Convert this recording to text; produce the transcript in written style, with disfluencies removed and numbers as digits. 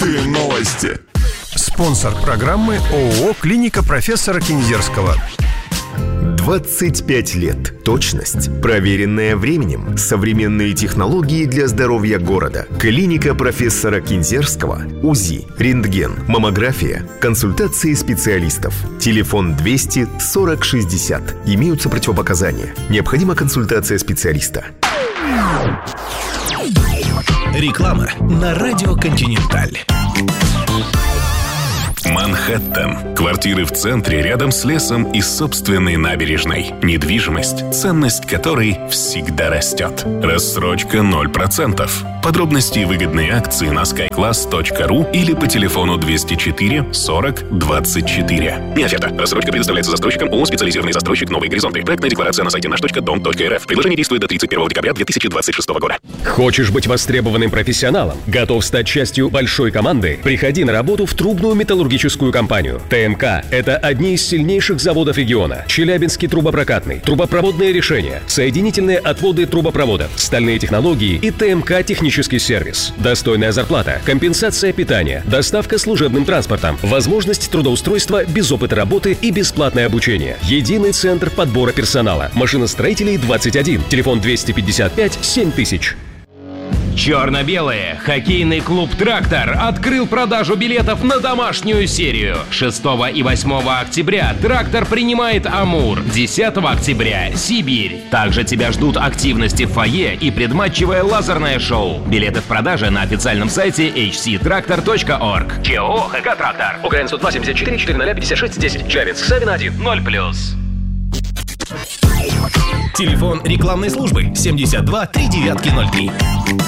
Крутые новости. Спонсор программы ООО «Клиника профессора Кинзерского». 25 лет. Точность, проверенная временем. Современные технологии для здоровья города. Клиника профессора Кинзерского. УЗИ, рентген, маммография, консультации специалистов. Телефон 200 40 60. Имеются противопоказания. Необходима консультация специалиста. Реклама на радио «Континенталь». Манхэттен. Квартиры в центре, рядом с лесом и собственной набережной. Недвижимость, ценность которой всегда растет. Рассрочка 0%. Подробности и выгодные акции на skyclass.ru или по телефону 204 40 24. Не оферта. Рассрочка предоставляется застройщикам ООО «Специализированный застройщик Новые горизонты». Проектная декларация на сайте наш.дом.рф. Предложение действует до 31 декабря 2026 года. Хочешь быть востребованным профессионалом? Готов стать частью большой команды? Приходи на работу в трубную металлургическую компанию. ТМК – это одни из сильнейших заводов региона. Челябинский трубопрокатный, трубопроводные решения, соединительные отводы трубопроводов, стальные технологии и ТМК технический сервис. Достойная зарплата, компенсация питания, доставка служебным транспортом, возможность трудоустройства без опыта работы и бесплатное обучение. Единый центр подбора персонала. Машиностроителей 21. Телефон 255 7000. Черно-белые. Хоккейный клуб «Трактор» открыл продажу билетов на домашнюю серию. 6 и 8 октября «Трактор» принимает «Амур». 10 октября – Сибирь. Также тебя ждут активности в фойе и предматчевое лазерное шоу. Билеты в продаже на официальном сайте hctractor.org. ЧО «ХК Трактор». Украина 102 74 400 56 10. Челябинск. Савина 1 0+. Телефон рекламной службы 72 3903.